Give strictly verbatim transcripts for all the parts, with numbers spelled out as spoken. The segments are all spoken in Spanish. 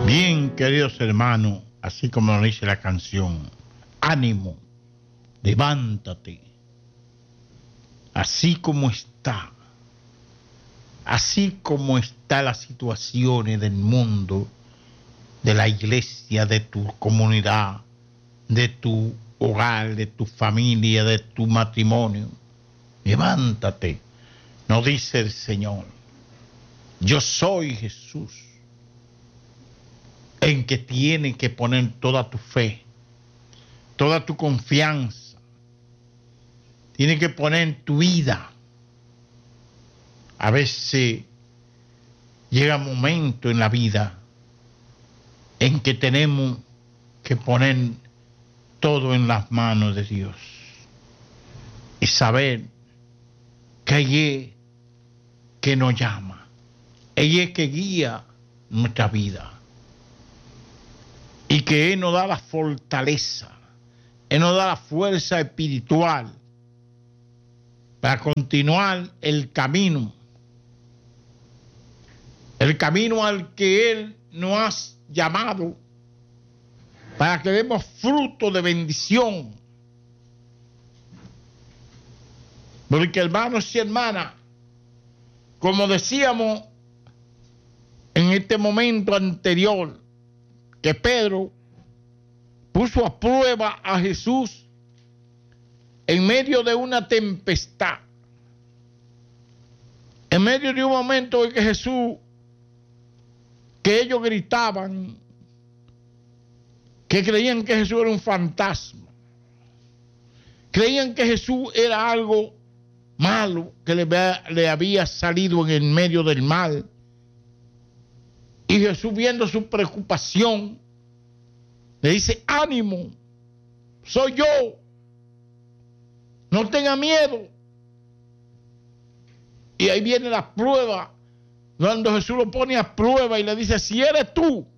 Bien, queridos hermanos, así como nos dice la canción, ánimo, levántate, así como está, así como está las situaciones del mundo, de la iglesia, de tu comunidad, de tu hogar, de tu familia, de tu matrimonio. Levántate, nos dice el Señor. Yo soy Jesús, en que tienes que poner toda tu fe, toda tu confianza. Tienes que poner tu vida. A veces llega un momento en la vida en que tenemos que poner todo en las manos de Dios y saber que ella es que nos llama, ella es que guía nuestra vida y que Él nos da la fortaleza, Él nos da la fuerza espiritual para continuar el camino, el camino al que Él nos ha llamado, para que demos fruto de bendición. Porque hermanos y hermanas, como decíamos en este momento anterior, que Pedro puso a prueba a Jesús en medio de una tempestad, en medio de un momento en que Jesús, que ellos gritaban, que creían que Jesús era un fantasma, creían que Jesús era algo malo que le, le había salido en el medio del mar. Y Jesús, viendo su preocupación, le dice: ánimo, soy yo, no tenga miedo. Y ahí viene la prueba, cuando Jesús lo pone a prueba y le dice: si eres tú,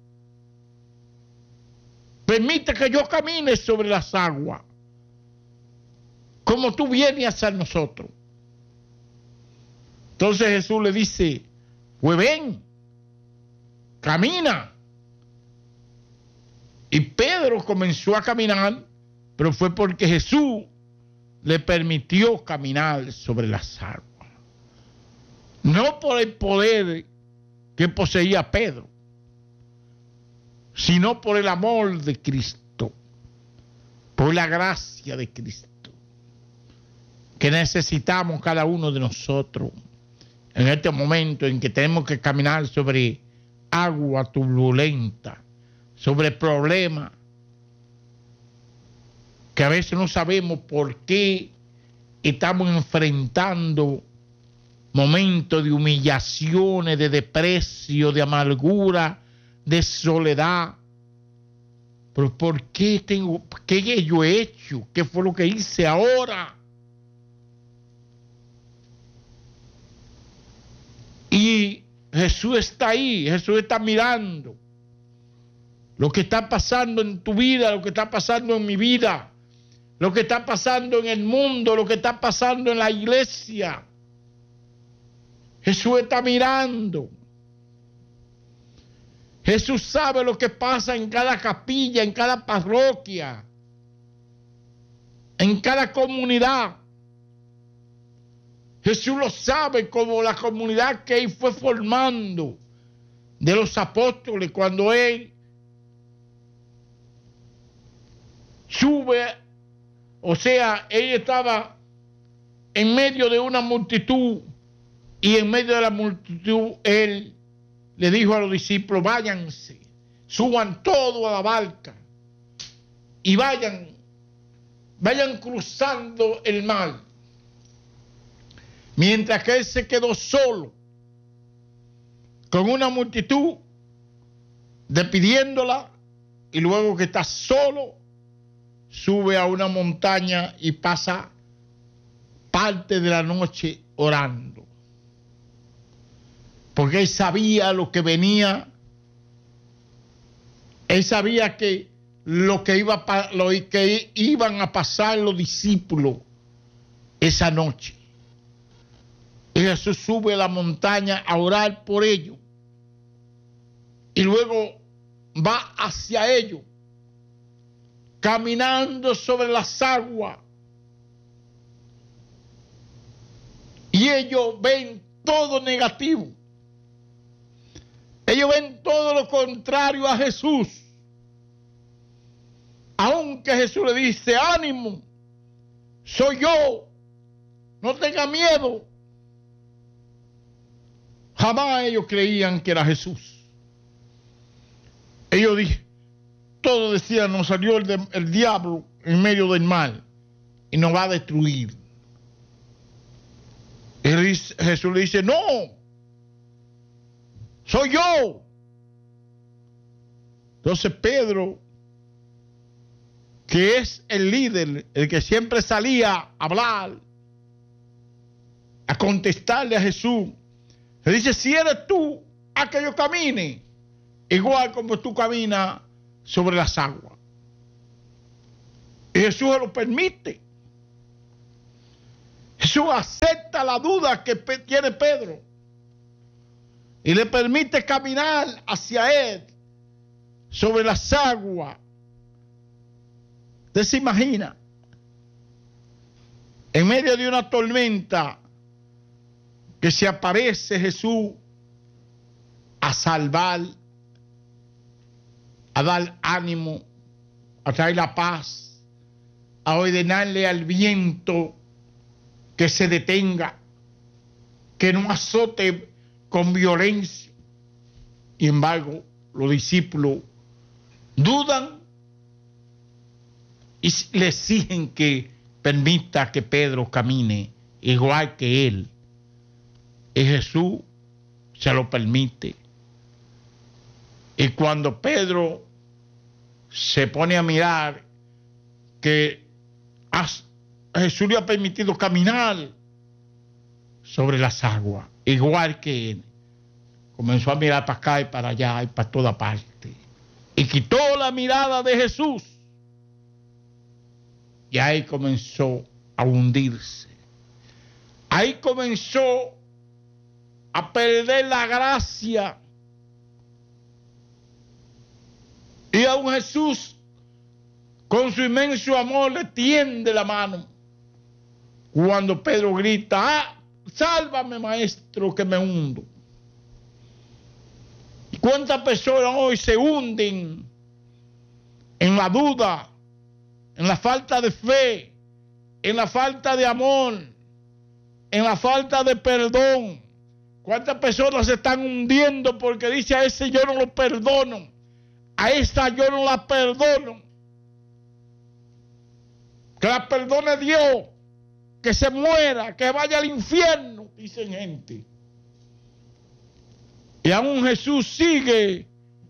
permite que yo camine sobre las aguas, como tú vienes hacia nosotros. Entonces Jesús le dice: pues ven, camina. Y Pedro comenzó a caminar, pero fue porque Jesús le permitió caminar sobre las aguas. No por el poder que poseía Pedro, sino por el amor de Cristo, por la gracia de Cristo, que necesitamos cada uno de nosotros en este momento en que tenemos que caminar sobre agua turbulenta, sobre problemas que a veces no sabemos por qué estamos enfrentando momentos de humillaciones, de desprecio, de amargura, de soledad. Pero ¿por qué tengo, qué yo he hecho? ¿Qué fue lo que hice ahora? Y Jesús está ahí, Jesús está mirando lo que está pasando en tu vida, lo que está pasando en mi vida, lo que está pasando en el mundo, lo que está pasando en la iglesia. Jesús está mirando. Jesús sabe lo que pasa en cada capilla, en cada parroquia, en cada comunidad. Jesús lo sabe, como la comunidad que Él fue formando de los apóstoles cuando Él sube, o sea, Él estaba en medio de una multitud y en medio de la multitud Él le dijo a los discípulos: váyanse, suban todo a la barca y vayan, vayan cruzando el mar. Mientras que Él se quedó solo con una multitud, despidiéndola, y luego que está solo, sube a una montaña y pasa parte de la noche orando. Porque Él sabía lo que venía. Él sabía que lo que, iba, lo que iban a pasar los discípulos esa noche. Y Jesús sube a la montaña a orar por ellos. Y luego va hacia ellos, caminando sobre las aguas. Y ellos ven todo negativo. Ellos ven todo lo contrario a Jesús. Aunque Jesús le dice, ánimo, soy yo, no tenga miedo. Jamás ellos creían que era Jesús. Ellos dijeron, todos decían, nos salió el, de, el diablo en medio del mal y nos va a destruir. Él dice, Jesús le dice, no, soy yo. Entonces Pedro, que es el líder, el que siempre salía a hablar, a contestarle a Jesús, le dice, si eres tú, haz que yo camine, igual como tú caminas sobre las aguas. Y Jesús se lo permite. Jesús acepta la duda que tiene Pedro y le permite caminar hacia él sobre las aguas. Usted se imagina, en medio de una tormenta, que se aparece Jesús a salvar, a dar ánimo, a traer la paz, a ordenarle al viento que se detenga, que no azote con violencia. Y sin embargo, los discípulos dudan y le exigen que permita que Pedro camine igual que él. Y Jesús se lo permite. Y cuando Pedro se pone a mirar que Jesús le ha permitido caminar sobre las aguas, igual que él, comenzó a mirar para acá y para allá y para toda parte. Y quitó la mirada de Jesús. Y ahí comenzó a hundirse. Ahí comenzó a perder la gracia. Y aún Jesús, con su inmenso amor, le tiende la mano. Cuando Pedro grita, ah, sálvame, maestro, que me hundo. ¿Y cuántas personas hoy se hunden en la duda, en la falta de fe, en la falta de amor, en la falta de perdón? ¿Cuántas personas se están hundiendo porque dice, a ese yo no lo perdono, a esta yo no la perdono? Que la perdone Dios, que se muera, que vaya al infierno, dicen gente. Y aún Jesús sigue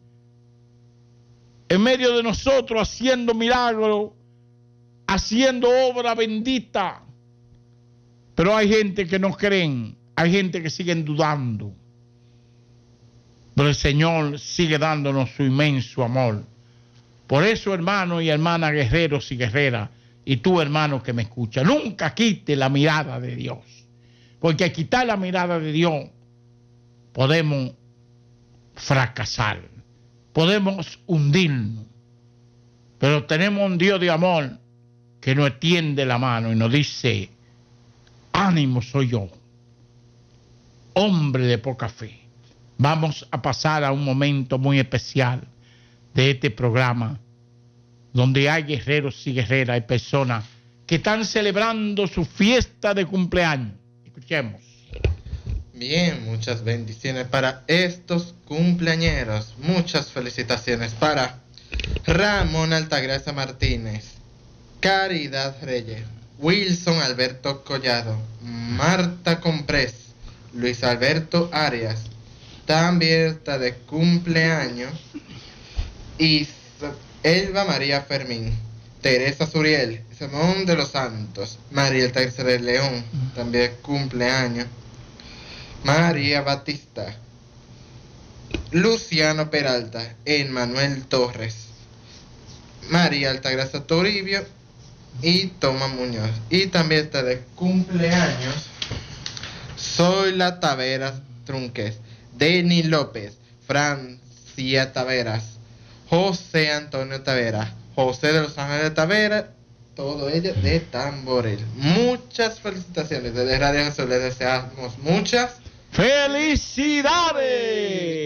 en medio de nosotros haciendo milagros, haciendo obra bendita. Pero hay gente que no creen, hay gente que sigue dudando. Pero el Señor sigue dándonos su inmenso amor. Por eso, hermanos y hermanas, guerreros y guerreras, y tú, hermano que me escucha, nunca quite la mirada de Dios. Porque al quitar la mirada de Dios, podemos fracasar, podemos hundirnos. Pero tenemos un Dios de amor que nos extiende la mano y nos dice, ánimo, soy yo, hombre de poca fe. Vamos a pasar a un momento muy especial de este programa, donde hay guerreros y guerreras, hay personas que están celebrando su fiesta de cumpleaños. Escuchemos. Bien, muchas bendiciones para estos cumpleañeros. Muchas felicitaciones para Ramón Altagracia Martínez, Caridad Reyes, Wilson Alberto Collado, Marta Comprés, Luis Alberto Arias. También está de cumpleaños y Elba María Fermín, Teresa Suriel, Simón de los Santos, María Tercera León, también cumpleaños, María Batista, Luciano Peralta, Emmanuel Torres, María Altagracia Toribio y Tomás Muñoz. Y también está de cumpleaños Zoila Taveras Trunques, Denny López, Francia Taveras, José Antonio Tavera, José de los Ángeles de Tavera, todo ello de Tamboril. Muchas felicitaciones desde Radio Jesús, les deseamos muchas ¡felicidades!